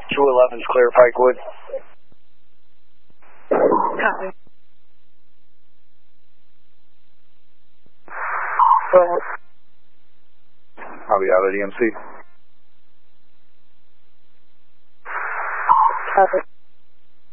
211's clear Pikewood. Copy. I'll be out at EMC. Copy.